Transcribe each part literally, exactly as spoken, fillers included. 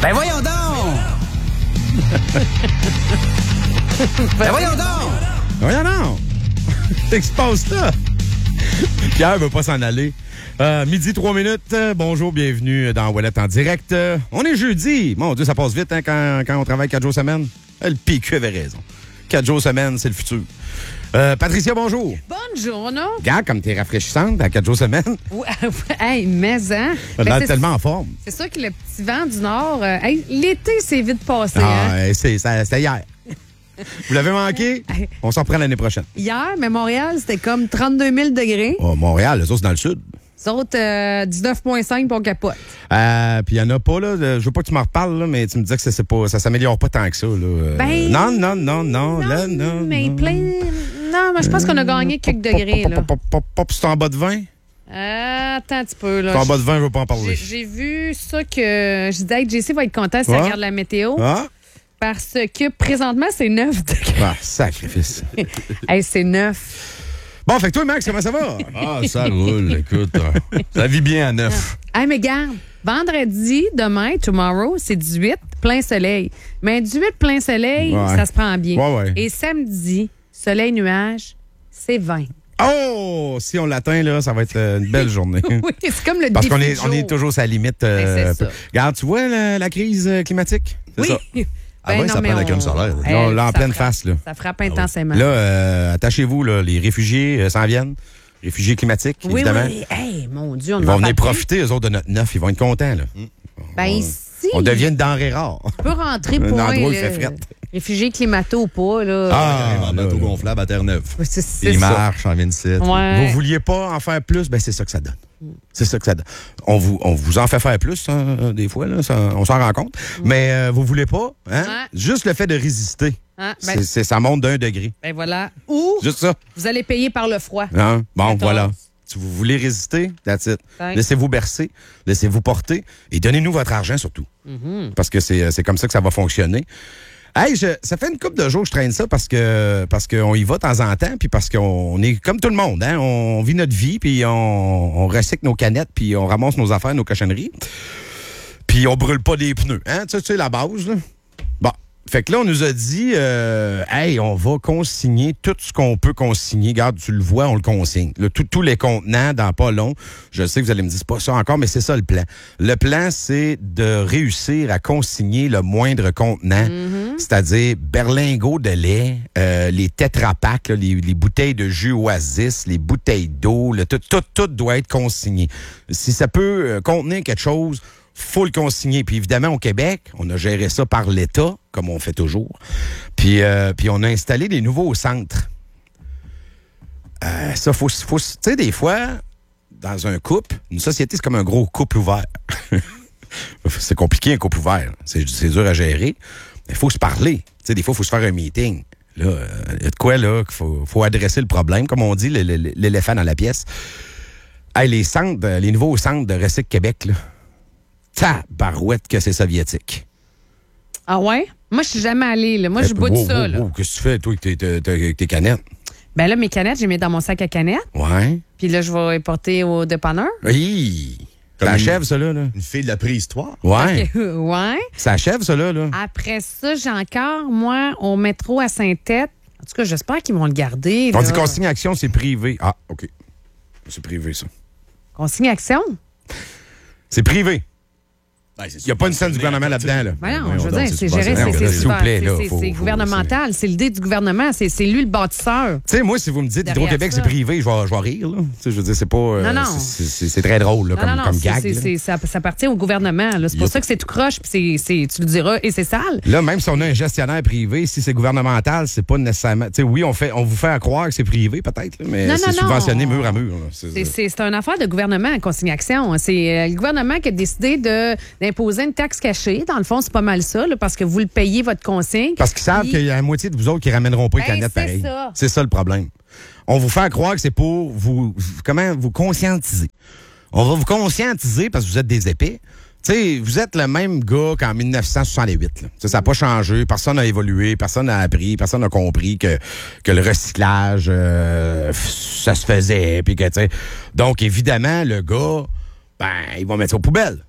Ben voyons donc! ben voyons donc! Voyons donc! Qu'est-ce qui se passe là? Pierre veut pas s'en aller. Euh, midi, trois minutes. Euh, bonjour, bienvenue dans Ouellette en direct. Euh, on est jeudi. Mon Dieu, ça passe vite hein, quand, quand on travaille quatre jours semaine. Euh, le P Q avait raison. Quatre jours semaine, c'est le futur. Euh, Patricia, bonjour. Bonjour, non? Regarde comme t'es rafraîchissante à quatre jours semaine. Ouais, hey, mais hein? T'as Ben, l'air tellement en forme. C'est sûr que le petit vent du Nord, euh, hey, l'été, c'est vite passé. Ah, hein? euh, c'est, ça, c'était hier. Vous l'avez manqué? On s'en reprend l'année prochaine. Hier, mais Montréal, c'était comme trente-deux mille degrés. Oh, Montréal, les autres, c'est dans le sud. Les autres, euh, dix-neuf virgule cinq pour capote. Euh, Puis il n'y en a pas, là. Je veux pas que tu m'en reparles, là, mais tu me disais que ça, c'est pas, ça s'améliore pas tant que ça, là. Euh, Ben, non, non, non, non, là, non. Mais non. plein. Non, mais je pense qu'on a gagné quelques degrés, là. Pop, pop, pop, pop, c'est en bas de vingt? Euh, attends un petit peu, là. C'est en bas de vingt, je veux pas en parler. J'ai, j'ai vu ça que. Je disais, hey, J C va être content si Ouais. elle regarde la météo. Ah? Parce que présentement, c'est neuf degrés. Ah, sacrifice. Hey, c'est neuf. Bon, fait que toi, Max, comment ça va? Ah, ça roule, écoute. euh, ça vit bien à neuf. Hey, mais garde, vendredi, demain, tomorrow, c'est dix-huit, plein soleil. Mais dix-huit, plein soleil, Ouais. ça se prend bien. Ouais, ouais. Et samedi, soleil, nuage, c'est vingt. Oh! Si on l'atteint, là, ça va être euh, une belle journée. Oui, c'est comme le Parce défi qu'on est, du on est jour. toujours à la limite. euh, Ben, c'est peu. ça. Regarde, tu vois la, la crise euh, climatique? C'est Oui. ça. Ah ouais, ça mais prend la on- crème solaire. Hey, Là, là, en ça pleine frappe- face, là. Ça frappe intensément. Là, euh, attachez-vous, là, les réfugiés euh, s'en viennent. Réfugiés climatiques, oui, évidemment. oui. Hey, mon Dieu, on Ils en vont venir parle profiter, eux autres, de notre neuf. Ils vont être contents, là. Ben, on, ici, on devient une denrée rare. tu peux rentrer Un pour endroit où un il fait frette. réfugié climato ou pas, là. Ah, là, bateau là. gonflable à Terre-Neuve. C'est, c'est Il ça. marche en vingt-sept. Ouais. Vous vouliez pas en faire plus? Ben, c'est ça que ça donne. C'est ça que ça donne. On vous, on vous en fait faire plus, hein, des fois, là, ça- on s'en rend compte. Mais euh, vous voulez pas, hein? Ouais. Juste le fait de résister, Hein, c'est, ben, c'est- ça monte d'un degré. ben voilà. Ou Juste ça. vous allez payer par le froid. Hein? Bon, quatorze. voilà. Si vous voulez résister, that's it. Cinq. Laissez-vous bercer, laissez-vous porter et donnez-nous votre argent surtout. Parce que c'est, c'est comme ça que ça va fonctionner. Hey, je, ça fait une couple de jours que je traîne ça parce que parce qu'on y va de temps en temps, puis parce qu'on est comme tout le monde, hein? On vit notre vie, puis on, on recycle nos canettes, puis on ramasse nos affaires, nos cochonneries. Puis on brûle pas des pneus, hein? Tu sais, tu sais, la base, là. Bon. Fait que là, on nous a dit, euh, hey, on va consigner tout ce qu'on peut consigner. Regarde, tu le vois, on le consigne. Là, tout- tous les contenants dans pas long. Je sais que vous allez me dire, c'est pas ça encore, mais c'est ça le plan. Le plan, c'est de réussir à consigner le moindre contenant, c'est-à-dire berlingots de lait, euh, les tétrapacks, là, les, les bouteilles de jus Oasis, les bouteilles d'eau, là, tout, tout, tout doit être consigné. Si ça peut euh, contenir quelque chose, faut le consigner. Puis évidemment, au Québec, on a géré ça par l'État, comme on fait toujours. Puis, euh, puis on a installé des nouveaux centres. Euh, ça, faut, faut, tu sais, des fois, dans un couple, une société, c'est comme un gros couple ouvert. C'est compliqué, un couple ouvert. C'est, c'est dur à gérer. Il faut se parler. Tu sais, des fois, il faut se faire un meeting. Là, euh, il y a de quoi, là, qu'il faut, faut adresser le problème, comme on dit, le- le- l'éléphant dans la pièce. Hey, les centres, les nouveaux centres de Recyc Québec, là. Tabarouette que c'est soviétique. Ah ouais? Moi, je suis jamais allée, là. Moi, je Eh, bois de wow, ça, wow, là. wow, qu'est-ce que tu fais, toi, avec tes, tes- tes- avec tes canettes? Ben là, mes canettes, j'ai mis dans mon sac à canettes. Ouais. Puis là, je vais les porter au dépanneur. Oui. Comme Ça une- achève, ça, là. là. Une fille de la préhistoire. Ouais. Ok, ouais. Ça achève, ça, là. là. Après ça, j'ai encore, moi, au métro à Saint-Tête. En tout cas, j'espère qu'ils vont le garder. On là. dit consigne action, c'est privé. Ah, OK. C'est privé, ça. Consigne action? C'est privé. Ben, Il n'y a pas une scène du gouvernement là-dedans, là. Ben non, Voyons je veux donc, dire, c'est c'est super géré, sérieux. c'est c'est S'il vous super, plaît, c'est- là, c'est- faut- c'est faut- gouvernemental, c'est l'idée du gouvernement, c'est c'est lui le bâtisseur. Tu sais, moi, si vous me dites Derrière Hydro-Québec, ça. c'est privé, je vais, je vais rire, là. Tu sais, je veux dire, c'est pas. euh, Non, non. c'est- C'est c'est très drôle, là, Non, comme, non, non, comme c'est- gag. c'est- là. c'est- ça, ça appartient au gouvernement. là. C'est pour Yep. ça que c'est tout croche, puis c'est- c'est- tu le diras, et c'est sale. Là, même si on a un gestionnaire privé, si c'est gouvernemental, c'est pas nécessairement. Tu sais, oui, on, fait, on vous fait croire que c'est privé, peut-être, là, mais Non, c'est non, non. subventionné mur à mur. là. C'est- C'est- C'est c'est une affaire de gouvernement, consignation. C'est euh, le gouvernement qui a décidé de- d'imposer une taxe cachée. Dans le fond, c'est pas mal ça, là, parce que vous le payez, votre consigne. Parce qu'ils savent Puis- qu'il y a la moitié de vous autres qui ramèneront pas les Ben, canettes c'est pareil. ça. C'est ça le problème. On vous fait croire que c'est pour vous, comment, vous conscientiser. On va vous conscientiser parce que vous êtes des épais. Tu sais, vous êtes le même gars qu'en dix-neuf cent soixante-huit. Là. Ça n'a pas changé. Personne n'a évolué. Personne n'a appris. Personne n'a compris que, que le recyclage, euh, ça se faisait. Puis que, tu sais, donc, évidemment, le gars, ben, il va mettre ça aux poubelles.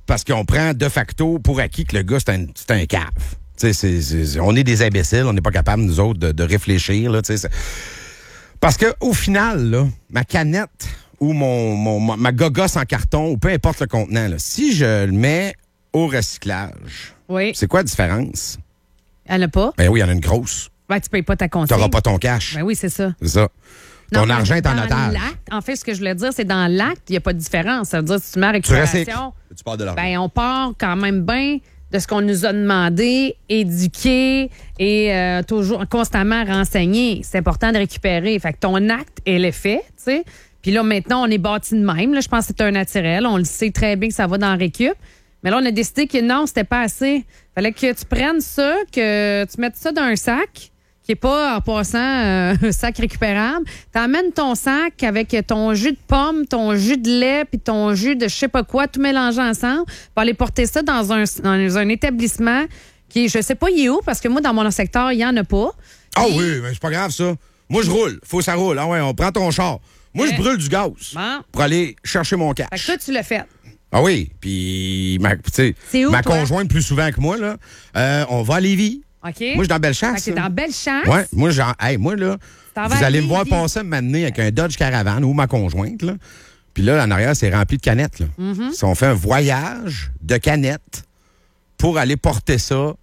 parce qu'on prend de facto pour acquis que le gars, c'est un, c'est un cave. C'est, c'est, c'est, on est des imbéciles, on n'est pas capable, nous autres, de, de réfléchir. Là, c'est... Parce qu'au final, là, ma canette ou mon, mon, ma gogosse en carton, ou peu importe le contenant, là, si je le mets au recyclage, Oui. c'est quoi la différence? Elle n'a pas. Ben oui, il y en a une grosse. Ben, tu ne payes pas ta Tu consigne. n'auras pas ton cash. Ben oui, c'est ça. C'est ça. Ton Non, argent est en dans otage. l'acte, en fait, ce que je voulais dire, c'est dans l'acte, il n'y a pas de différence. Ça veut dire, si tu mets à Tu recycles. récupération, Tu parles de l'argent. ben, on part quand même bien de ce qu'on nous a demandé, éduqué et euh, toujours constamment renseigné. C'est important de récupérer. Fait que ton acte, elle est fait, tu sais. Puis là, maintenant, on est bâti de même. Là, je pense que c'est un naturel. On le sait très bien que ça va dans récup. Mais là, on a décidé que non, c'était pas assez. Fallait que tu prennes ça, que tu mettes ça dans un sac, qui n'est pas, en passant, euh, un sac récupérable. T'emmènes ton sac avec ton jus de pomme, ton jus de lait, puis ton jus de je sais pas quoi, tout mélangé ensemble, pour aller porter ça dans un, dans un établissement qui, je sais pas, il est où, parce que moi, dans mon secteur, il n'y en a pas. Ah Puis- oui, mais c'est pas grave, ça. Moi, je roule. Faut que ça roule. Ah ouais, on prend ton char. Moi, je Ouais. brûle du gaz Bon. pour aller chercher mon Fait que cash. toi, tu l'as fait. Ah oui, puis ma, tu sais, C'est où, ma toi? conjointe plus souvent que moi, là, euh, on va à Lévis. OK? Moi, je suis dans Fait Bellechasse. que t'es là. dans belle chance. Ouais, moi, genre, hey, moi, là, T'en vas vous à allez me voir Lévis. passer m'amener avec un Dodge Caravan ou ma conjointe, là. Puis là, en arrière, c'est rempli de canettes, là. Mm-hmm. Si on fait un voyage de canettes pour aller porter ça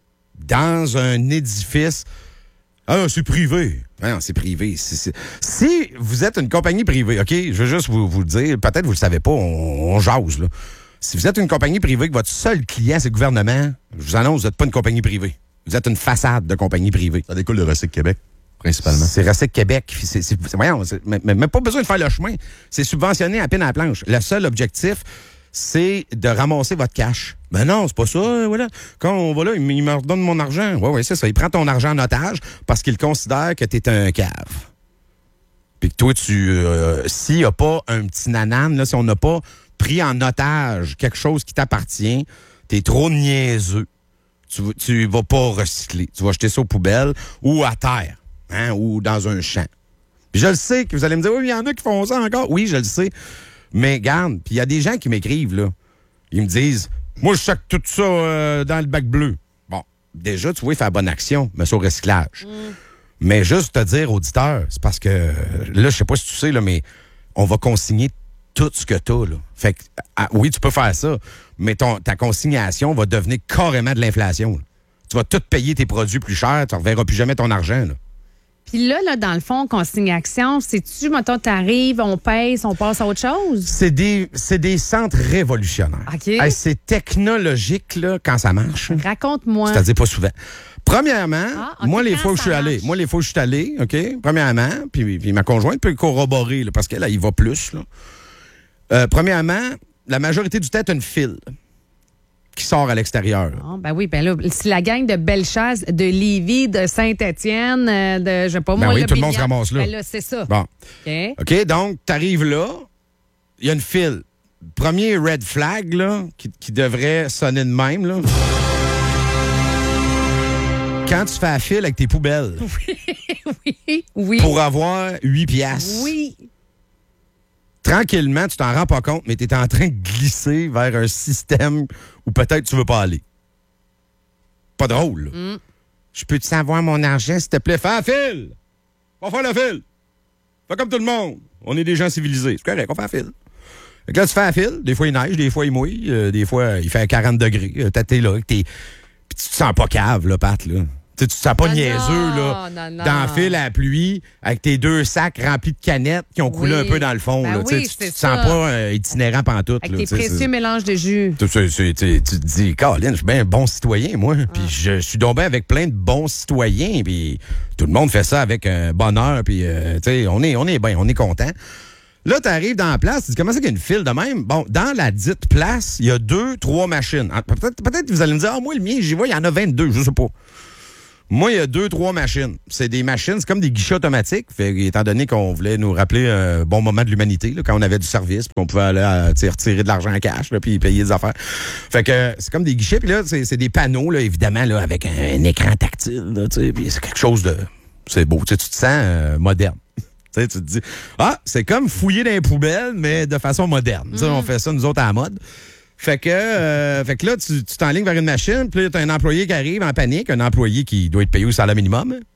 dans un édifice. Ah, c'est privé. Non, c'est privé. C'est- c'est- Si vous êtes une compagnie privée, OK, je veux juste vous, vous le dire, peut-être vous le savez pas, on, on jase, là. Si vous êtes une compagnie privée, que votre seul client, c'est le gouvernement, je vous annonce, vous n'êtes pas une compagnie privée. Vous êtes une façade de compagnie privée. Ça découle de Recycle Québec, principalement. C'est Recycle Québec. puis C'est, c'est, c'est- voyons, c'est- mais, mais- mais pas besoin de faire le chemin. C'est subventionné à peine à la planche. Le seul objectif, c'est de ramasser votre cash. Ben non, c'est pas ça. euh, Voilà. Quand on va là, il, me- il me redonne mon argent. Oui, oui, c'est ça. Il prend ton argent en otage parce qu'il considère que tu es un cave. Puis que toi, tu. Euh, s'il n'y a pas un petit nanan, là, si on n'a pas pris en otage quelque chose qui t'appartient, t'es trop niaiseux. Tu, tu vas pas recycler. Tu vas jeter ça aux poubelles ou à terre, hein, ou dans un champ. Puis je le sais que vous allez me dire, oui, il y en a qui font ça encore. Oui, je le sais. Mais garde, puis il y a des gens qui m'écrivent, là. Ils me disent, moi, je sac tout ça euh, dans le bac bleu. Bon, déjà, tu vois, il fait la bonne action, mais c'est au recyclage. Mais juste te dire, auditeur, c'est parce que, euh, là, je sais pas si tu sais, là, mais on va consigner tout ce que tu as, là. Fait que, ah, oui, tu peux faire ça, mais ton, ta consignation va devenir carrément de l'inflation, là. Tu vas tout payer tes produits plus chers, tu ne reverras plus jamais ton argent, là. Puis là, là, dans le fond, consignation, c'est-tu, mettons, t'arrives, on pèse, on passe à autre chose? C'est des, c'est des centres révolutionnaires. OK. Hey, c'est technologique, là, quand ça marche. Raconte-moi. C'est-à-dire pas souvent. Premièrement, Ah, OK, moi, les quand fois où je ça suis allé, marche. moi, les fois où je suis allé, OK, premièrement, puis, puis ma conjointe peut corroborer, là, parce qu'elle, elle, il va plus, là. Euh, premièrement, la majorité du temps, t'as une file qui sort à l'extérieur. là. Ah, ben oui, ben là, si la gang de Bellechasse, de Lévis, de Saint-Étienne, euh, de, je sais pas Ben moi, oui, là, tout le monde Bignan, se ramasse là. Ben là, c'est ça. Bon. OK. OK, donc, t'arrives là, il y a une file. Premier red flag, là, qui, qui devrait sonner de même, là. Quand tu fais la file avec tes poubelles Oui, oui. pour avoir huit piastres. Oui. Tranquillement, tu t'en rends pas compte, mais tu es en train de glisser vers un système où peut-être tu veux pas aller. Pas drôle. là. Mm. Je peux-tu savoir mon argent, s'il te plaît? Fais la file! On va faire la file! Fais comme tout le monde. On est des gens civilisés. C'est correct, on fait la file. Fait que là, tu fais la file. Des fois, il neige, des fois, il mouille. euh, des fois, il fait quarante degrés. Euh, t'es- T'es là, t'es... Puis tu te sens pas cave, là, Pat, là. Tu sais, tu te sens pas Ah niaiseux, non, là, non, non. dans la file à la pluie, avec tes deux sacs remplis de canettes qui ont coulé Oui. un peu dans le fond. Ben là. Tu sais, oui, tu c'est tu te sens ça. pas euh, itinérant pantoute. Avec là, tes tu sais, c'est- précieux mélanges de jus. tu, sais, c'est- tu- tu te dis, Caroline, je suis bien un bon citoyen, moi. Ah. Puis je suis tombé avec plein de bons citoyens. Puis tout le monde fait ça avec un bonheur. Puis, euh, tu sais, on est, on est bien, on est content. Là, tu arrives dans la place, tu dis, comment ça qu'il y a une file de même? Bon, dans la dite place, il y a deux, trois machines. Ah, Peut-être, peut-être que vous allez me dire, ah, moi, le mien, j'y vois, il y en a vingt-deux, je sais pas. Moi, il y a deux, trois machines. C'est des machines, c'est comme des guichets automatiques. Fait, étant donné qu'on voulait nous rappeler un bon moment de l'humanité, là, quand on avait du service, puis qu'on pouvait aller à, tu sais, retirer de l'argent en cash, là, puis payer des affaires. Fait que c'est comme des guichets, puis là, c'est, c'est des panneaux, là, évidemment, là, avec un, un écran tactile, là, tu sais, puis c'est quelque chose de... C'est beau, tu sais, tu te sens euh, moderne. Tu sais, tu te dis, ah, c'est comme fouiller dans les poubelles, mais de façon moderne. Tu sais, on fait ça, nous autres, à la mode. Fait que, euh, fait que là, tu tu t'enlignes vers une machine, puis là, t'as un employé qui arrive en panique, un employé qui doit être payé au salaire minimum. Hein.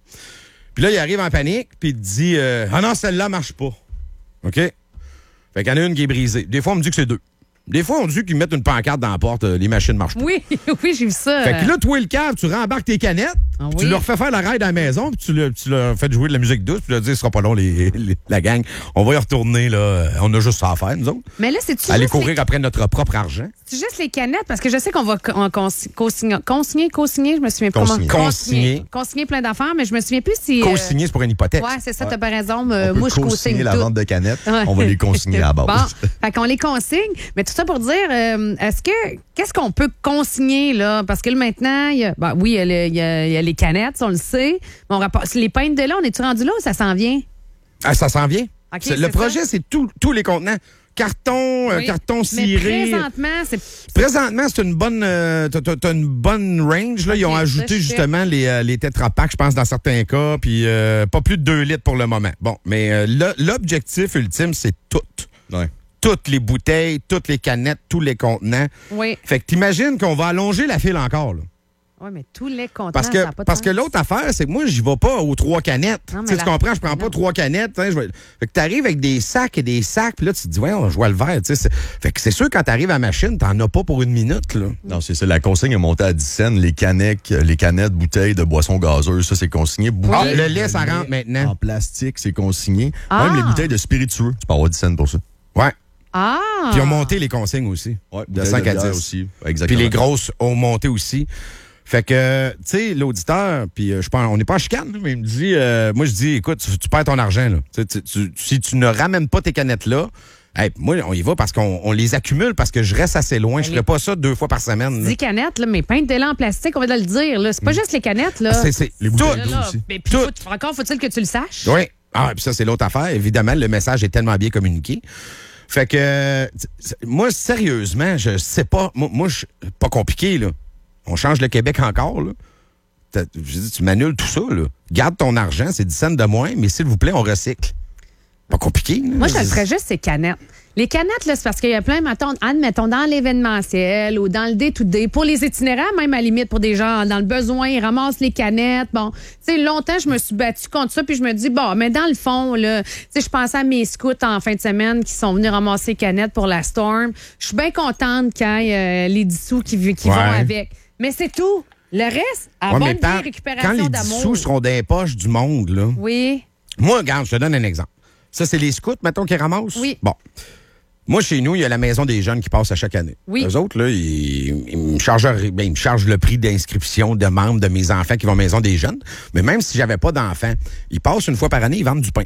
Puis là, il arrive en panique, puis il te dit euh, ah non, celle-là marche pas. OK? Fait qu'il y en a une qui est brisée. Des fois, on me dit que c'est deux. Des fois, on dit qu'ils mettent une pancarte dans la porte, euh, les machines marchent pas. Oui, oui, j'ai vu ça. Fait que là, toi, le cave, tu rembarques tes canettes, Ah puis oui. tu leur fais faire la ride à la maison, puis tu, le- tu leur fais jouer de la musique douce, puis tu leur dis, ce sera pas long, les, les- la gang. On va y retourner, là. On a juste ça à faire, nous autres. Mais là, c'est-tu Aller juste, courir les, après notre propre argent. c'est juste les canettes? Parce que je sais qu'on va co- on consi- consigner, consigner, consigner, je me souviens pas. Consigner. comment- Consigner. Consigner plein d'affaires, mais je me souviens plus si... euh, Co-signé, c'est pour une hypothèque. Ouais, c'est ça, t'as pas raison. On euh, peut moi, je co-signer consigne la tout. vente de canettes. Ouais. On va les consigner à la base. Bon, fait qu'on les consigne. Mais tout ça pour dire, euh, est-ce que, qu'est-ce qu'on peut consigner, là? Parce que là, maintenant, il y a, ben, oui, il y a, le- il y a- il y a les canettes, on le sait. Mais on rapporte, les peintes de là, on est-tu rendu là ou ça s'en vient? Ah, ça s'en vient. OK, C'est- c'est le projet, ça? c'est tout- tous les contenants. Carton, euh, Oui. carton Mais ciré. présentement, c'est. Présentement, c'est une bonne, euh, t'as, t'as- t'as une bonne range. Là. Ils Ok, ont ça, ajouté je justement les, euh, les Tetra Pak, je pense, dans certains cas, puis euh, pas plus de deux litres pour le moment. Bon, mais euh, là, l'objectif ultime, c'est tout. Ouais. Toutes les bouteilles, toutes les canettes, tous les contenants. Oui. Fait que t'imagines qu'on va allonger la file encore. Là. Oui, mais tous les contenants, Parce que, ça a pas de parce sens. que l'autre affaire, c'est que moi, j'y vais pas aux trois canettes. Non, mais Tu sais, la- tu comprends? Je prends non. pas trois canettes. hein, je vais- Fait que t'arrives avec des sacs et des sacs, puis là, tu te dis, ouais, on joue le verre. tu sais, c'est- Fait que c'est sûr, quand t'arrives à la machine, t'en as pas pour une minute. Là. Non, c'est ça. La consigne est montée à dix cents. Les canettes, les canettes, bouteilles de boissons gazeuses, ça, c'est consigné. Ah, Bouteilles le de lait, ça rentre maintenant. En plastique, c'est consigné. Ah. Même les bouteilles de spiritueux, tu peux avoir dix cents pour ça. Ouais. Ah! Puis ils ont monté les consignes aussi. Ouais, de bouteilles cinq à bière dix. aussi. Puis Exactement. les grosses ont monté aussi. Fait que, tu sais, l'auditeur, puis euh, je pense, on n'est pas en chicane, là, mais il me dit, euh, moi je dis, écoute, tu, tu perds ton argent, là. Tu sais, tu- tu- si tu ne ramènes pas tes canettes là, hey, moi, on y va parce qu'on on les accumule parce que je reste assez loin. Je ferais pas ça deux fois par semaine. là. dix canettes, là, mais peintes de lait en plastique, on va te le dire. Là. C'est pas juste les canettes, là. Mm. C'est, c'est, Les tout. bouteilles Là, d'eau là, aussi. mais puis Tout. faut- encore faut-il que tu le saches. Oui. Ah, puis ça, c'est l'autre affaire. Évidemment, le message est tellement bien communiqué. Fait que, euh, t- moi, sérieusement, je sais pas. Moi, moi je pas compliqué, là. On change le Québec encore, là. T'as- Je dis, tu m'annules tout ça, là. Garde ton argent, c'est dix cents de moins, mais s'il vous plaît, on recycle. Pas compliqué, là. Moi, je le ferais juste, ces canettes. Les canettes, là, c'est parce qu'il y a plein, mettons, admettons, dans l'événementiel ou dans le day-to-day, pour les itinérants, même à la limite, pour des gens dans le besoin, ils ramassent les canettes. Bon, tu sais, longtemps, je me suis battue contre ça, puis je me dis, bon, mais dans le fond, là, tu sais, je pensais à mes scouts en fin de semaine qui sont venus ramasser les canettes pour la Storm. Je suis bien contente quand il y a les dissous qui, qui Ouais. vont avec. Mais c'est tout. Le reste, à Ouais, bonne mais vieille par- récupération quand les d'amour. dissous seront dans les poches du monde, là. Oui. Moi, regarde, je te donne un exemple. Ça, c'est les scouts, mettons, qui ramassent? Oui. Bon. Moi, chez nous, il y a la maison des jeunes qui passe à chaque année. Oui. Eux autres, là, ils, ils me chargent, ben, ils me chargent le prix d'inscription de membres de mes enfants qui vont à la maison des jeunes. Mais même si j'avais pas d'enfants, ils passent une fois par année, ils vendent du pain.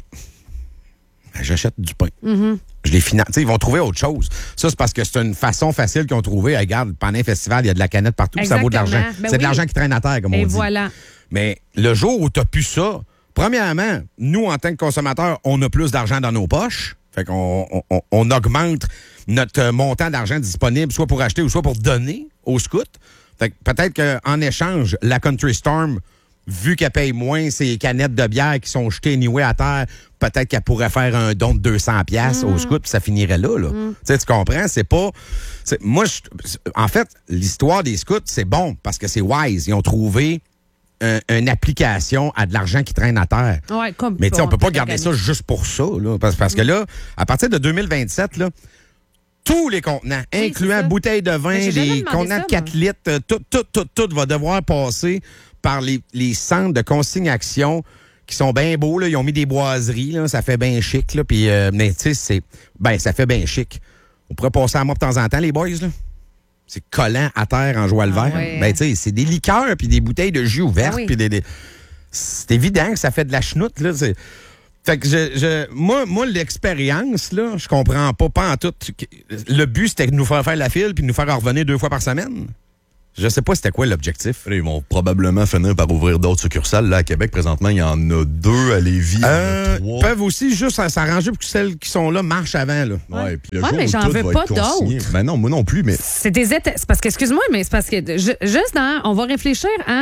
Ben, j'achète du pain. Je les finance. Tu sais, ils vont trouver autre chose. Ça, c'est parce que c'est une façon facile qu'ils ont trouvé. Hey, regarde, pendant un festival, il y a de la canette partout, puis ça vaut de l'argent. Exactement. Ben c'est de oui. l'argent qui traîne à terre, comme on Et dit. voilà. Mais le jour où tu n'as plus ça, premièrement, nous, en tant que consommateurs, on a plus d'argent dans nos poches. Fait qu'on on, on- on augmente notre euh, montant d'argent disponible, soit pour acheter ou soit pour donner aux scouts. Fait que peut-être qu'en échange, la Country Storm, vu qu'elle paye moins ses canettes de bière qui sont jetées anyway à terre, peut-être qu'elle pourrait faire un don de deux cents piastres aux scouts, puis ça finirait là. là. Tu sais, tu comprends? C'est pas... c'est- moi, je- en fait, l'histoire des scouts, c'est bon parce que c'est wise. Ils ont trouvé un- une application à de l'argent qui traîne à terre. Ouais, comme Mais tu sais, on peut pas peut garder ça organiser. juste pour ça, là, parce, parce que là, à partir de deux mille vingt-sept, là, tous les contenants, Oui, incluant c'est ça. bouteilles de vin, Mais j'ai jamais les demandé contenants ça, de quatre moi. litres, euh, tout, tout, tout, tout va devoir passer par les, les centres de consignation qui sont bien beaux. Là. Ils ont mis des boiseries, là, ça fait bien chic. Là, puis, euh, mais tu sais, c'est, ben, ça fait bien chic. On pourrait passer à moi de temps en temps, les boys. Là. C'est collant à terre en joie le Ah vert. ouais. Ben, tu sais, c'est des liqueurs puis des bouteilles de jus ouvertes. Ah oui. Puis des, des- c'est évident que ça fait de la chenoute. Là, c'est- fait que je, je, moi, moi l'expérience, là, je comprends pas, pas en tout. Le but, c'était de nous faire faire la file puis de nous faire revenir deux fois par semaine. Je sais pas c'était quoi l'objectif. Ils vont probablement finir par ouvrir d'autres succursales. Là, à Québec, présentement, il y en a deux à Lévis. Euh, il y en a ils trois. peuvent aussi juste s'arranger pour que celles qui sont là marchent avant. Là. Ouais, puis le Ouais, jour mais où j'en tout veux va pas être consigné- d'autres. Ben non, moi non plus, mais C'est des étapes. C'est parce que, excuse-moi, mais c'est parce que, ju- juste dans, on va réfléchir à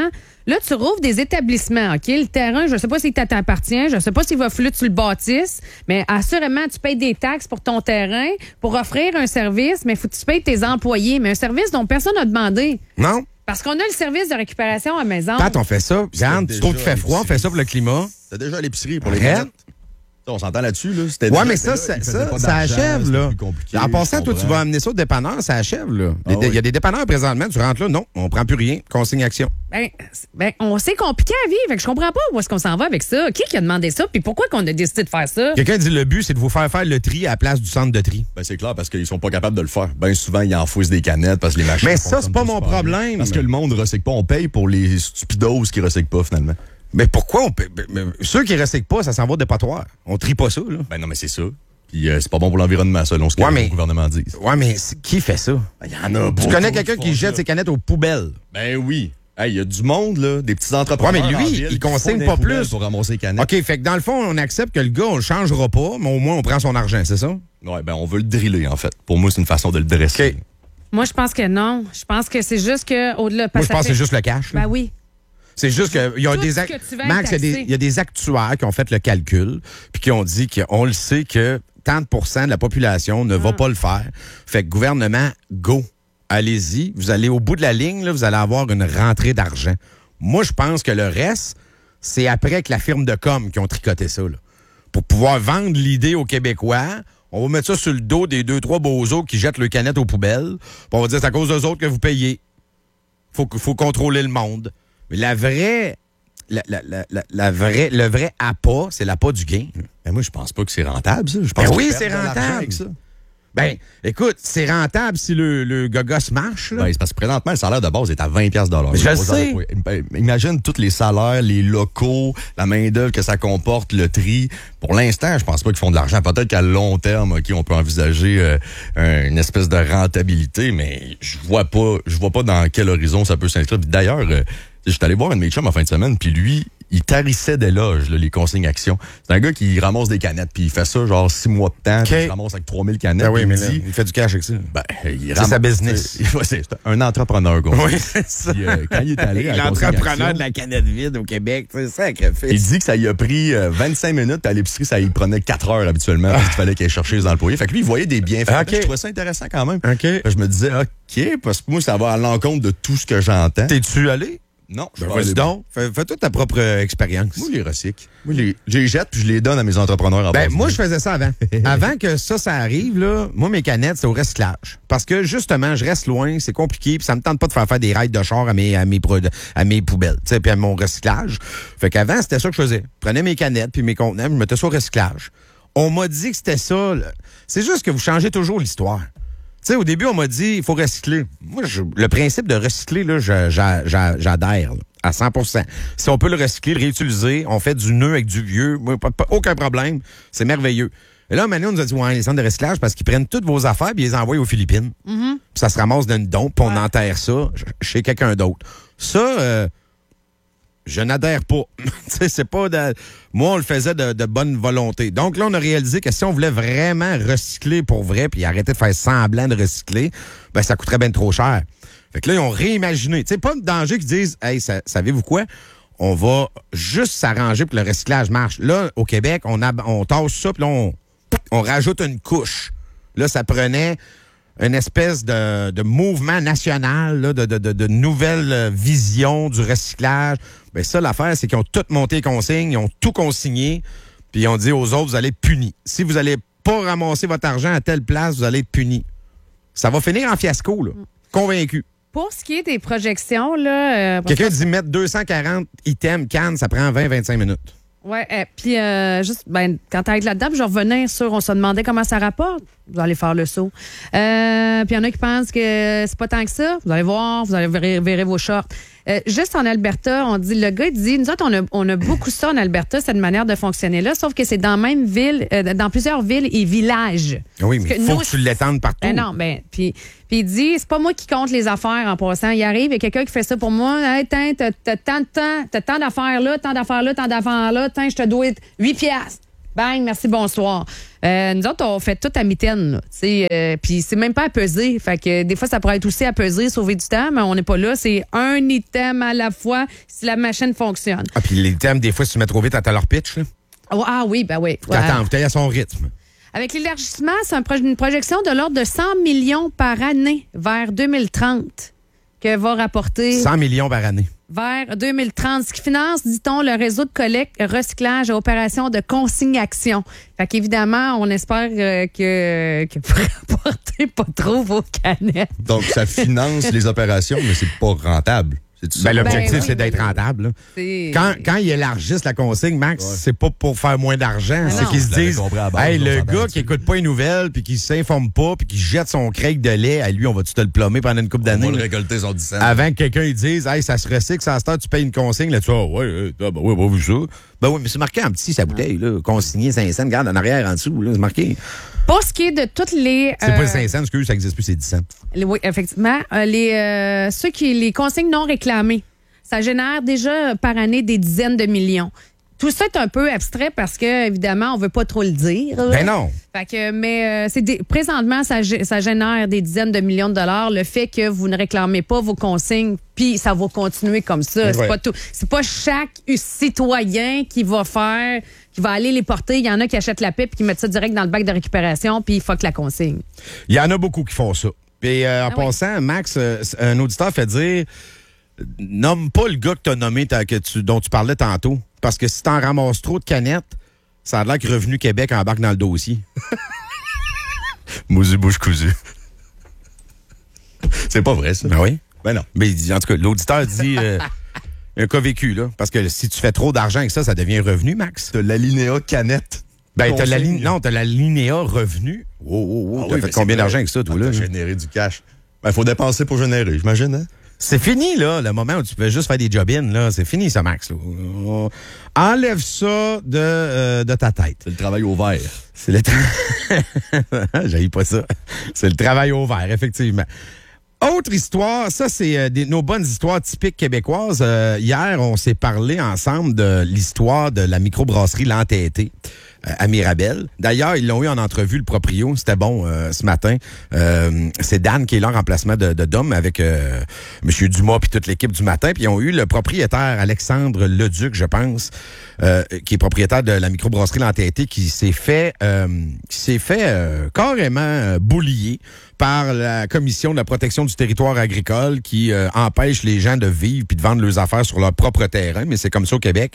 Là, tu rouvres des établissements, OK? Le terrain, je ne sais pas s'il t'appartient, je ne sais pas s'il va falloir que tu le bâtisses, mais assurément, tu payes des taxes pour ton terrain pour offrir un service, mais il faut que tu payes tes employés. Mais un service dont personne n'a demandé. Non? Parce qu'on a le service de récupération à la maison. Pat, on fait ça. Regarde, tu trouves qu'il fait froid, on fait ça pour le climat. C'était déjà à l'épicerie pour les Arrête. canettes. On s'entend là-dessus, là. C'était Ouais, déjà- mais ça, là, ça, ils ça, faisaient pas ça d'argent, achève, c'était là. plus compliqué, En passant, je toi, tu comprends. vas amener ça au dépanneur, ça achève, là. Ah Il y a oui. des dépanneurs présentement, tu rentres là, non, on prend plus rien, consigne action. Ben, c'est- ben, on s'est compliqué à vivre. Fait que je comprends pas où est-ce qu'on s'en va avec ça. Qui qui a demandé ça? Puis pourquoi qu'on a décidé de faire ça? Quelqu'un dit le but, c'est de vous faire faire le tri à la place du centre de tri. Ben, c'est clair, parce qu'ils sont pas capables de le faire. Ben, souvent, ils enfouissent des canettes parce que les machines. Mais ça, c'est fonctionnent pas mon super bien. problème. Parce que le monde ne recycle pas. On paye pour les stupidos qui recyclent pas, finalement. Mais pourquoi on peut. mais- mais ceux qui ne recyclent pas, ça s'en va au dépotoir. On trie pas ça, là. Ben, non, mais c'est ça. Puis, euh, c'est pas bon pour l'environnement, selon ce que Ouais, le mais- gouvernement dit. Ouais, mais c'est- qui fait ça? Ben, il y en a Tu beaucoup connais quelqu'un qui font jette ça. ses canettes aux poubelles? Ben oui. Hey, il y a du monde, là, des petits entrepreneurs. Ouais, mais lui, en ville il qui consigne font des pas poubelles plus. pour ramasser les canettes. OK, fait que dans le fond, on accepte que le gars, on le changera pas, mais au moins, on prend son argent, c'est ça? Ouais, ben, on veut le driller, en fait. Pour moi, c'est une façon de le dresser. OK. Moi, je pense que non. Je pense que c'est juste que au-delà. Moi, parce je que pense ça que c'est fait- juste le cash. là. Ben oui. C'est juste qu'il y a Tout des ce ac- que tu vas être Max, il y, a des, taxé. il y a des actuaires qui ont fait le calcul, puis qui ont dit qu'on le sait que trente pour cent de la population ne Ah. va pas le faire. Fait que gouvernement, go. Allez-y. Vous allez au bout de la ligne, là, vous allez avoir une rentrée d'argent. Moi, je pense que le reste, c'est après que la firme de com qui ont tricoté ça. Là. Pour pouvoir vendre l'idée aux Québécois, on va mettre ça sur le dos des deux, trois bozos qui jettent leurs canettes aux poubelles. Puis on va dire c'est à cause d'eux autres que vous payez. Faut, faut contrôler le monde. Mais la vraie, la, la, la, la, la vraie, le vrai appât, c'est l'appât du gain. Ben, moi, je pense pas que c'est rentable, ça. Je pense Ben qu'ils oui, perdent c'est de l'argent rentable. avec ça. Ben, écoute, c'est rentable si le, le gogos marche. Là. Ben, c'est parce que présentement, le salaire de base est à vingt piastres de l'heure. Je le Aux sais. employés. Ben, imagine tous les salaires, les locaux, la main-d'œuvre que ça comporte, le tri. Pour l'instant, je pense pas qu'ils font de l'argent. Peut-être qu'à long terme, OK, on peut envisager euh, un- une espèce de rentabilité, mais je vois pas, je vois pas dans quel horizon ça peut s'inscrire. Puis d'ailleurs, euh, je suis allé voir un de mes chums en fin de semaine, puis lui, il tarissait d'éloges, là, les consignes actions. C'est un gars qui ramasse des canettes, puis il fait ça genre six mois de temps, puis il ramasse avec trois mille canettes. Ben oui, puis mais il me là, dit, il fait du cash avec ça. ben, il C'est ramasse- sa business. Ouais, c'est un entrepreneur, gars. Oui, c'est ça. Puis, euh, quand il est allé à la consigne L'entrepreneur action, de la canette vide au Québec, c'est sacrifice. il dit que ça lui a pris euh, vingt-cinq minutes, puis à l'épicerie, ça lui prenait quatre heures habituellement, parce qu'il fallait qu'il aille chercher les employés. Fait que lui, il voyait des bienfaits. Ah, OK. Je trouvais ça intéressant quand même. OK. Fait que je me disais, OK, parce que moi, ça va à l'encontre de tout ce que j'entends. T'es-tu allé? Non, je Ben, vais vas-y aller- donc. Fais, fais toute ta propre euh, expérience. Moi, je les recycle. Moi, je les, je les jette, puis je les donne à mes entrepreneurs en Ben, bas. moi, je faisais ça avant. Avant que ça, ça arrive, là, moi, mes canettes, c'est au recyclage. Parce que, justement, je reste loin, c'est compliqué, puis ça me tente pas de faire faire des rides de char à mes, à mes, pro- à mes poubelles, tu sais, puis à mon recyclage. Fait qu'avant, c'était ça que je faisais. Je prenais mes canettes, puis mes contenants, je mettais ça au recyclage. On m'a dit que c'était ça, là. C'est juste que vous changez toujours l'histoire. Tu sais, au début, on m'a dit, il faut recycler. Moi, je- le principe de recycler, là, je- j'a- j'a- j'adhère, là, à cent pour cent. Si on peut le recycler, le réutiliser, on fait du nœud avec du vieux, moi, pas- pas- aucun problème. C'est merveilleux. Et là, maintenant, on nous a dit, ouais, les centres de recyclage, parce qu'ils prennent toutes vos affaires puis ils les envoient aux Philippines. Puis ça se ramasse dans une dompe, puis on enterre ça chez quelqu'un d'autre. Ça, euh, je n'adhère pas. Tu sais, c'est pas de... Moi, on le faisait de, de bonne volonté. Donc là, on a réalisé que si on voulait vraiment recycler pour vrai, puis arrêter de faire semblant de recycler, ben ça coûterait bien trop cher. Fait que là, ils ont réimaginé. Tu sais, pas de danger qu'ils disent, hey, sa- savez-vous quoi? On va juste s'arranger pour que le recyclage marche. Là, au Québec, on, a, on tasse ça, puis là, on, on rajoute une couche. Là, ça prenait une espèce de, de mouvement national, là, de, de, de, de nouvelle euh, vision du recyclage. Bien, ça, l'affaire, c'est qu'ils ont tout monté les consignes, ils ont tout consigné, puis ils ont dit aux autres, vous allez être punis. Si vous n'allez pas ramasser votre argent à telle place, vous allez être punis. Ça va finir en fiasco, là. Convaincu. Pour ce qui est des projections, là. euh, Quelqu'un dit mettre deux cent quarante items cannes, ça prend vingt à vingt-cinq minutes. Ouais, euh, puis euh, juste, ben, quand t'arrêtes là-dedans, puis je revenais sur, on se demandait comment ça rapporte. Vous allez faire le saut. Euh, puis il y en a qui pensent que c'est pas tant que ça. Vous allez voir, vous allez verrez, verrez vos shorts. Euh, juste en Alberta, on dit, le gars il dit, nous autres, on a, on a beaucoup ça en Alberta, cette manière de fonctionner là, sauf que c'est dans la même ville, euh, dans plusieurs villes et villages. Oui, mais Parce il faut nous, que tu l'étendes partout. Ben non, ben, puis puis il dit, c'est pas moi qui compte les affaires en passant. Il arrive, il y a quelqu'un qui fait ça pour moi. Hey, tiens, t'as, t'as tant de temps, t'as tant d'affaires là, tant d'affaires là, tant d'affaires là, tiens, je te dois huit piastres. Bang, merci, bonsoir. Euh, nous autres, on fait tout à mitaine, là. Euh, Puis c'est même pas à peser. Fait que des fois, ça pourrait être aussi à peser, sauver du temps, mais on n'est pas là. C'est un item à la fois si la machine fonctionne. Ah, puis les thèmes, des fois, si tu mets trop vite à ta leur pitch, là. Oh, ah oui, ben oui. Ouais. Attends, vous à son rythme. Avec l'élargissement, c'est un pro- une projection de l'ordre de cent millions par année vers deux mille trente que va rapporter cent millions par année. vers deux mille trente, ce qui finance, dit-on, le réseau de collecte, recyclage et opération de consignation. Fait qu'évidemment, on espère euh, que, que vous rapportez pas trop vos canettes. Donc, ça finance les opérations, mais c'est pas rentable. C'est Ben, l'objectif, Ben oui, c'est d'être oui. rentable. là. C'est- Quand, quand ils élargissent la consigne, Max, c'est pas pour faire moins d'argent. Ah C'est non. qu'ils se Je l'avais disent, compris à la base, hey, on le s'entend gars là-dessus. qui écoute pas les nouvelles puis qui s'informe pas puis qui jette son craig de lait, à lui, on va-tu te le plomber pendant une couple On va d'années? le là? récolter son dix cents. Avant que quelqu'un lui dise, hey, ça se recycle, ça se tu payes une consigne, là, tu vois, ouais, euh, ah, ben oui, pas vu ça. Ben oui, mais c'est marqué en petit, sa bouteille, là. Consigné cinq cents, regarde, en arrière, en dessous, là, c'est marqué. Pour ce qui est de toutes les... C'est euh, pas cinq cents, excuse, ça existe plus, c'est dix cents. les- oui, effectivement. Euh, les, euh, ceux qui, les consignes non réclamées, ça génère déjà par année des dizaines de millions. Tout ça est un peu abstrait parce que, évidemment, on veut pas trop le dire. là. Ben non. Fait que, mais euh, c'est des- présentement, ça, gé- ça génère des dizaines de millions de dollars. Le fait que vous ne réclamez pas vos consignes, puis ça va continuer comme ça. Ouais. C'est pas tout. C'est pas chaque citoyen qui va faire, qui va aller les porter. Il y en a qui achètent la pipe, qui mettent ça direct dans le bac de récupération, puis ils fuck la consigne. Il y en a beaucoup qui font ça. Puis euh, en Ah oui. passant, Max, euh, un auditeur fait dire, nomme pas le gars que t'as nommé, ta- que tu, dont tu parlais tantôt. Parce que si t'en ramasses trop de canettes, ça a l'air que Revenu Québec embarque dans le dossier. Mousu bouche cousue. C'est pas vrai, ça. Ben oui. Ben non. Mais il dit- en tout cas, l'auditeur dit euh, un cas vécu, là. Parce que si tu fais trop d'argent avec ça, ça devient revenu, Max. T'as l'alinéa canette. Ben, t'as la Consigne. ligne. Non, t'as la linéa revenu. Oh, oh, oh. Ah T'as oui, fait mais combien c'est d'argent vrai. avec ça, toi, Ah, là? t'as généré du cash. Ben, faut dépenser pour générer, j'imagine, hein? C'est fini, là, le moment où tu pouvais juste faire des job-in, là. C'est fini, ça, Max. Là. Enlève ça de, euh, de ta tête. C'est le travail au vert. C'est le tra- J'haïs pas ça. C'est le travail au vert, effectivement. Autre histoire, ça, c'est euh, des- nos bonnes histoires typiques québécoises. Euh, hier, on s'est parlé ensemble de l'histoire de la microbrasserie L'Entêté euh, à Mirabel. D'ailleurs, ils l'ont eu en entrevue, le proprio. C'était bon euh, ce matin. Euh, c'est Dan qui est là en remplacement de, de Dom avec euh, M. Dumas puis toute l'équipe du matin. Puis ils ont eu le propriétaire Alexandre Leduc, je pense, euh, qui est propriétaire de la microbrasserie L'Entêté, qui s'est fait, euh, qui s'est fait euh, carrément euh, boulier par la Commission de la protection du territoire agricole qui euh, empêche les gens de vivre puis de vendre leurs affaires sur leur propre terrain, mais c'est comme ça au Québec.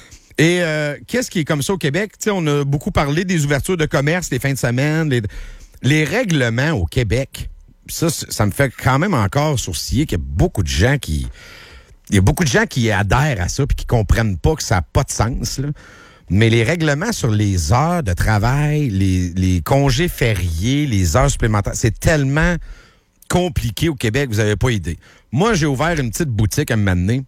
Et euh, qu'est-ce qui est comme ça au Québec? Tu sais, on a beaucoup parlé des ouvertures de commerce, les fins de semaine, les, les règlements au Québec. Ça, c- ça me fait quand même encore sourciller qu'il y a beaucoup de gens qui... Il y a beaucoup de gens qui adhèrent à ça puis qui comprennent pas que ça n'a pas de sens, là. Mais les règlements sur les heures de travail, les, les congés fériés, les heures supplémentaires, c'est tellement compliqué au Québec, vous n'avez pas idée. Moi, j'ai ouvert une petite boutique à un moment donné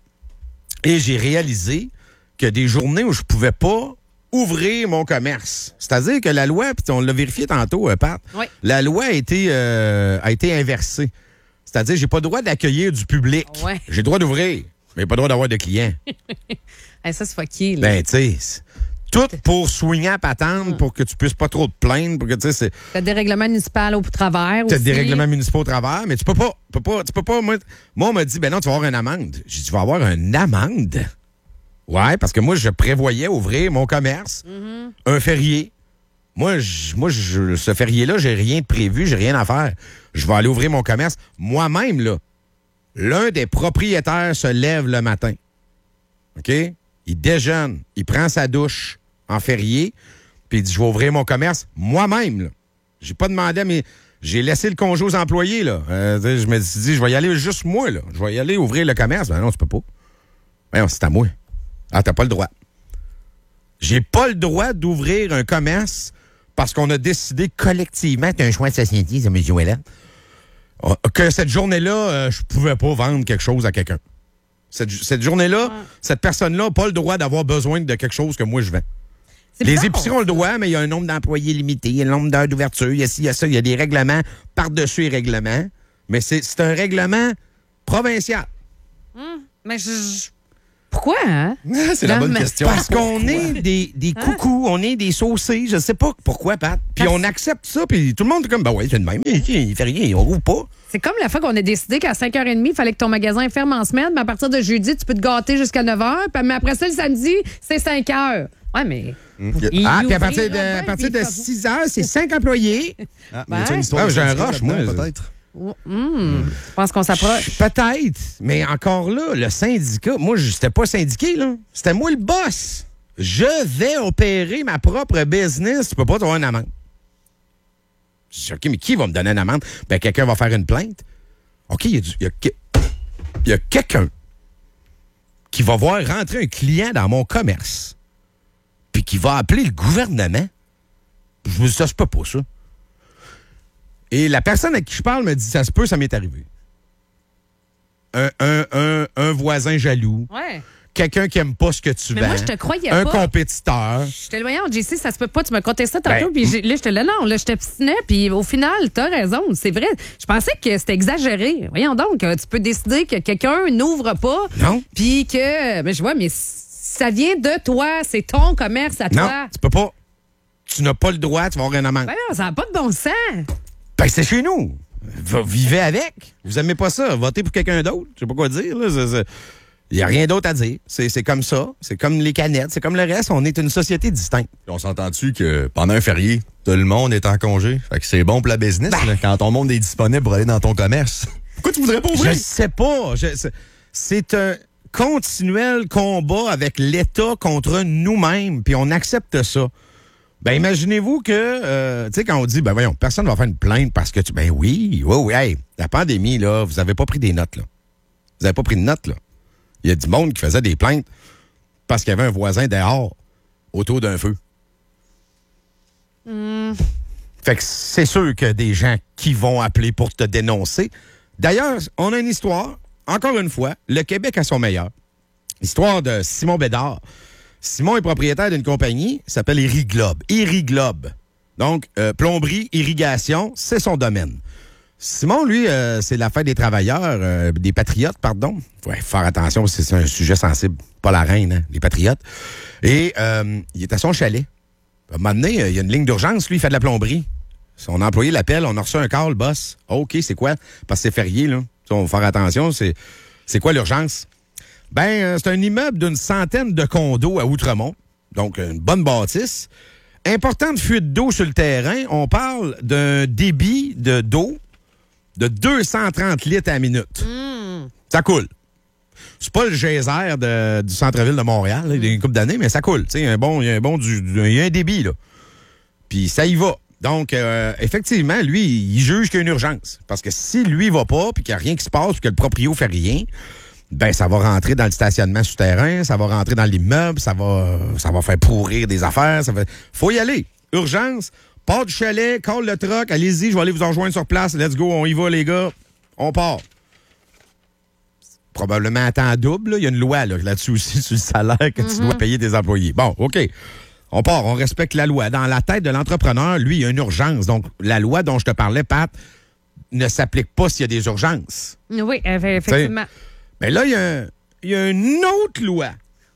et j'ai réalisé que des journées où je pouvais pas ouvrir mon commerce. C'est-à-dire que la loi, puis on l'a vérifié tantôt, euh, Pat, Oui. la loi a été, euh, a été inversée. C'est-à-dire j'ai pas le droit d'accueillir du public. Ouais. J'ai le droit d'ouvrir, mais pas le droit d'avoir de clients. Hey, ça, c'est fucké, là. Ben, tu sais, c'est tout pour soigner à patente, pour que tu puisses pas trop te plaindre, pour que, tu sais, c'est... T'as des règlements municipaux au travers T'as aussi. des règlements municipaux au travers, mais tu peux pas, peux pas, tu peux pas, moi, moi, on m'a dit, ben non, tu vas avoir une amende. J'ai dit, tu vas avoir une amende? Ouais, parce que moi, je prévoyais ouvrir mon commerce, un férié. Moi, je, moi je, ce férié-là, j'ai rien de prévu, j'ai rien à faire. Je vais aller ouvrir mon commerce. Moi-même, là, l'un des propriétaires se lève le matin. OK? Il déjeune, il prend sa douche en férié, puis il dit, je vais ouvrir mon commerce moi-même, là. J'ai pas demandé à mes... J'ai laissé le congé aux employés, là. Euh, je me suis dit, je vais y aller juste moi, là. Je vais y aller ouvrir le commerce. Ben non, tu peux pas. Ben non, c'est à moi. Ah, t'as pas le droit. J'ai pas le droit d'ouvrir un commerce parce qu'on a décidé collectivement, c'est un choix de société, ça, M. Ouellet, que cette journée-là, euh, je pouvais pas vendre quelque chose à quelqu'un. Cette, cette journée-là, Ouais. cette personne-là n'a pas le droit d'avoir besoin de quelque chose que moi je vends. C'est Les bizarre. épiceries ont le droit, mais il y a un nombre d'employés limité, il y a un nombre d'heures d'ouverture, il y a ci, il y a ça, il y a des règlements par-dessus les règlements. Mais c'est c'est un règlement provincial. Mais je- je- Pourquoi, hein? C'est la Non, bonne mais- question. Parce qu'on est des, des coucous, on est des saucés, je sais pas pourquoi, Pat. Puis Parce- on accepte ça, puis tout le monde est comme, ben ouais, c'est le même. Il, il fait rien, on roule pas. C'est comme la fois qu'on a décidé qu'à cinq heures trente, il fallait que ton magasin ferme en semaine, mais à partir de jeudi, tu peux te gâter jusqu'à neuf heures, puis- mais après ça, le samedi, c'est cinq heures. Ouais, mais. Il Ah, puis à ouvre, partir il de, à ouvre, partir il de fait- six heures, c'est cinq employés. Ah, Ben. y a-t-il une histoire Ah, de j'ai un syndicat rush, là-dedans, moi, peut-être. Hum, Je pense qu'on s'approche. Peut-être, mais encore là, le syndicat, moi, je n'étais pas syndiqué, là. C'était moi le boss. Je vais opérer ma propre business. Tu peux pas avoir une amende. Je dis, OK, mais qui va me donner une amende? Ben, quelqu'un va faire une plainte. OK, il y a, du- il y a que- il y a quelqu'un qui va voir rentrer un client dans mon commerce, puis qui va appeler le gouvernement. Je me dis, ça se peut pas, ça. Et la personne à qui je parle me dit, ça se peut, ça m'est arrivé. Un, un, un, un voisin jaloux, Ouais. quelqu'un qui aime pas ce que tu Mais vends, moi, je te croyais un pas. compétiteur. J'étais le voyant, J C, ça se peut pas. Tu me contais ça tantôt, Ben, puis j'ai- là, j'étais là, non, là, je t'obstinais, puis au final, t'as raison, c'est vrai. Je pensais que c'était exagéré. Voyons donc, euh, tu peux décider que quelqu'un n'ouvre pas, Non. puis que, mais je vois, mais ça vient de toi, c'est ton commerce à Non, toi. tu peux pas. Tu n'as pas le droit, tu vas avoir une amende. Ben non, ça n'a pas de bon sens. Ben, c'est chez nous. Va- vivez avec. Vous aimez pas ça, votez pour quelqu'un d'autre. Je sais pas quoi dire, là. C'est- c'est- Il n'y a rien d'autre à dire. C'est c'est comme ça. C'est comme les canettes. C'est comme le reste. On est une société distincte. Puis on s'entend-tu que pendant un férié, tout le monde est en congé? Fait que c'est bon pour la business, Ben. là, quand ton monde est disponible pour aller dans ton commerce. Pourquoi tu voudrais pas Je ouvrir? sais pas. Je- c'est- C'est un continuel combat avec l'État contre nous-mêmes, puis on accepte ça. Ben, imaginez-vous que, euh, tu sais, quand on dit, ben voyons, personne ne va faire une plainte parce que tu. Ben oui, oui, oui, hey, la pandémie, là, vous avez pas pris des notes, là. Vous avez pas pris de notes, là. Il y a du monde qui faisait des plaintes parce qu'il y avait un voisin dehors autour d'un feu. Fait que c'est sûr que des gens qui vont appeler pour te dénoncer. D'ailleurs, on a une histoire, encore une fois, le Québec à son meilleur. Histoire de Simon Bédard. Simon est propriétaire d'une compagnie qui s'appelle Irriglobe. Irriglobe. Donc, euh, plomberie, irrigation, c'est son domaine. Simon, lui, euh, c'est la fête des travailleurs, euh, des patriotes, pardon. Faut faire attention, c'est c'est un sujet sensible. Pas la reine, hein, les patriotes. Et euh, il est à son chalet. À un moment donné, euh, il y a une ligne d'urgence, lui, il fait de la plomberie. Son employé l'appelle, on a reçu un call, boss. Ah, OK, c'est quoi? Parce que c'est férié, là. Ça, on va faire attention, c'est, c'est quoi l'urgence? Ben, euh, c'est un immeuble d'une centaine de condos à Outremont. Donc, une bonne bâtisse. Importante fuite d'eau sur le terrain. On parle d'un débit de d'eau de deux cent trente litres à la minute. Ça coule. C'est pas le geyser de- du centre-ville de Montréal, là, il y a une couple d'années, mais ça coule. Tu sais, il y a un bon, il y a un bon du, du- il y a un débit, là. Puis ça y va. Donc, euh, effectivement, lui, il juge qu'il y a une urgence. Parce que si lui va pas, puis qu'il n'y a rien qui se passe, puis que le proprio fait rien, ben ça va rentrer dans le stationnement souterrain, ça va rentrer dans l'immeuble, ça va, ça va faire pourrir des affaires. Ça va... Faut y aller. Urgence. Part du chalet, call le truck, allez-y, je vais aller vous en rejoindre sur place. Let's go, on y va, les gars. On part. Probablement à temps double. là. Il y a une loi là, là-dessus aussi, sur le salaire que tu dois payer tes employés. Bon, OK. On part, on respecte la loi. Dans la tête de l'entrepreneur, lui, il y a une urgence. Donc, la loi dont je te parlais, Pat, ne s'applique pas s'il y a des urgences. Oui, eff- effectivement. Mais là, il y a, un- il y a une autre loi.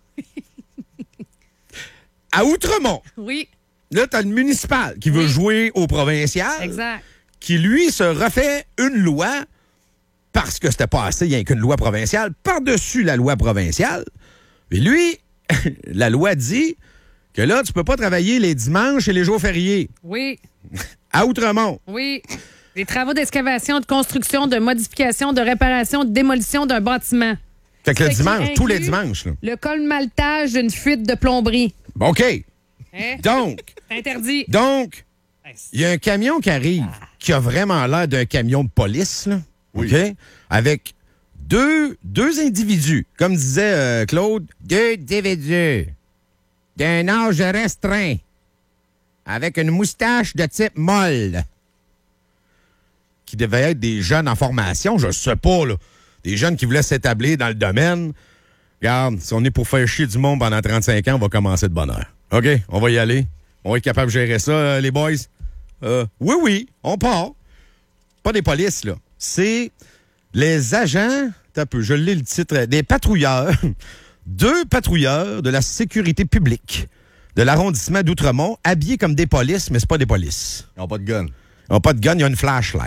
À Outremont, Oui, là, tu as le municipal qui veut Oui. jouer au provincial, exact. qui, lui, se refait une loi parce que c'était pas assez, il n'y a qu'une loi provinciale, par-dessus la loi provinciale. Et lui, la loi dit que là, tu peux pas travailler les dimanches et les jours fériés. Oui, À Outremont. oui. Des travaux d'excavation, de construction, de modification, de réparation, de démolition d'un bâtiment. Fait que le Ce qui dimanche, tous les inclut dimanches. Là. Le colmaltage d'une fuite de plomberie. OK. Hein? Donc, C'est interdit. donc, il y a un camion qui arrive qui a vraiment l'air d'un camion de police, là. Oui. OK? Avec deux, deux individus. Comme disait euh, Claude, deux individus d'un âge restreint avec une moustache de type molle qui devaient être des jeunes en formation, je sais pas, là. Des jeunes qui voulaient s'établir dans le domaine. Regarde, si on est pour faire chier du monde pendant trente-cinq ans, on va commencer de bonne heure. OK, on va y aller. On va être capable de gérer ça, euh, les boys. Euh, oui, oui, on part. Pas des polices, là. C'est les agents, t'as peu, je lis le titre, des patrouilleurs deux patrouilleurs de la sécurité publique de l'arrondissement d'Outremont, habillés comme des polices, mais c'est pas des polices. Ils n'ont pas de gun. Ils n'ont pas de gun, ils ont une flashlight.